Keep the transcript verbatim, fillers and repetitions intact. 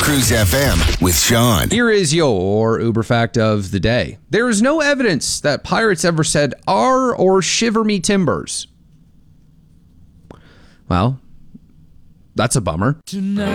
Cruise F M with Sean. Here is your Uber fact of the day. There is no evidence that pirates ever said "ar" or "shiver me timbers." Well, that's a bummer. Tonight.